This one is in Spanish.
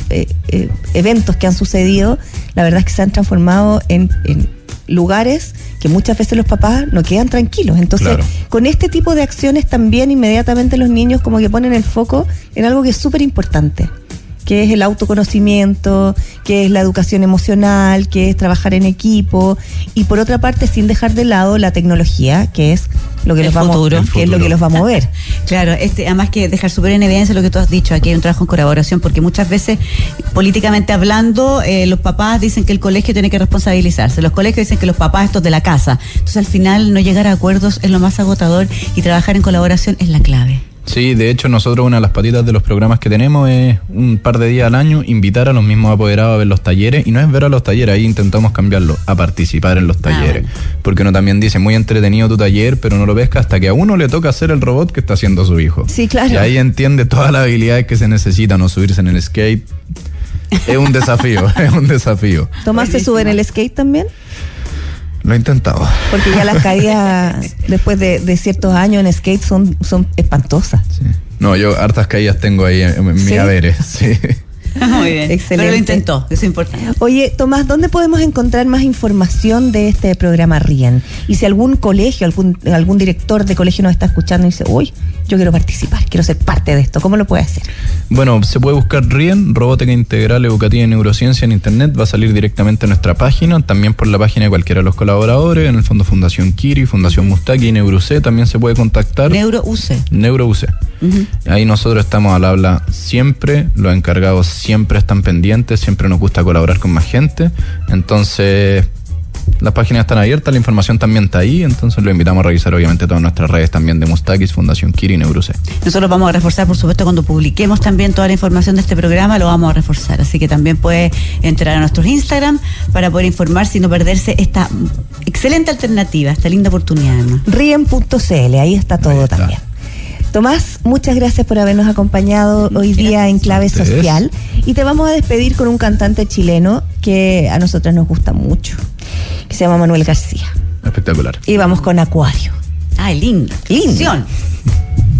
eventos que han sucedido, la verdad es que se han transformado en lugares que muchas veces los papás no quedan tranquilos. Entonces, claro, con este tipo de acciones también inmediatamente los niños como que ponen el foco en algo que es súper importante, que es el autoconocimiento, que es la educación emocional, que es trabajar en equipo, y por otra parte sin dejar de lado la tecnología, que es lo que, es lo que los va a mover. Claro, además que dejar súper en evidencia lo que tú has dicho, aquí hay un trabajo en colaboración, porque muchas veces, políticamente hablando, los papás dicen que el colegio tiene que responsabilizarse, los colegios dicen que los papás estos de la casa, entonces al final no llegar a acuerdos es lo más agotador y trabajar en colaboración es la clave. Sí, de hecho nosotros una de las patitas de los programas que tenemos es un par de días al año invitar a los mismos apoderados a ver los talleres, y no es ver a los talleres, ahí intentamos cambiarlo, a participar en los talleres, porque uno también dice, muy entretenido tu taller, pero no lo pesca hasta que a uno le toca hacer el robot que está haciendo su hijo. Sí, claro. Y ahí entiende todas las habilidades que se necesitan, o subirse en el skate, es un desafío, es un desafío. ¿Tomás se sube en el skate también? Lo he intentado. Porque ya las caídas después de ciertos años en skate son espantosas. Sí. No, yo hartas caídas tengo ahí en mi haberes, sí. Muy bien. Excelente. Pero lo intentó, eso es importante. Oye, Tomás, ¿dónde podemos encontrar más información de este programa RIEN? Y si algún colegio, algún director de colegio nos está escuchando y dice, uy, yo quiero participar, quiero ser parte de esto, ¿cómo lo puede hacer? Bueno, se puede buscar RIEN, Robótica Integral Educativa y Neurociencia, en internet, va a salir directamente a nuestra página, también por la página de cualquiera de los colaboradores, en el fondo Fundación Kiri, Fundación Mustaki y NeuroUC, también se puede contactar. NeuroUC. Uh-huh. Ahí nosotros estamos al habla siempre, los encargados siempre están pendientes, siempre nos gusta colaborar con más gente, entonces las páginas están abiertas, la información también está ahí, entonces lo invitamos a revisar obviamente todas nuestras redes también de Mustakis, Fundación Kiri y NeuroUC. Nosotros vamos a reforzar, por supuesto, cuando publiquemos también toda la información de este programa, lo vamos a reforzar, así que también puede entrar a nuestros Instagram para poder informarse y no perderse esta excelente alternativa, esta linda oportunidad, ¿no? Rien.cl, ahí está todo también. Tomás, muchas gracias por habernos acompañado hoy día en Clave Social, y te vamos a despedir con un cantante chileno que a nosotros nos gusta mucho, que se llama Manuel García. Espectacular. Y vamos con Acuario. Ay, linda.